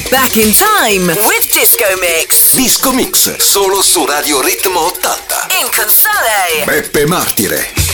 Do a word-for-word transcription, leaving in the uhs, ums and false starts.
Back in time with Disco Mix. Disco Mix, solo su Radio Ritmo ottanta. In console. Beppe Martire.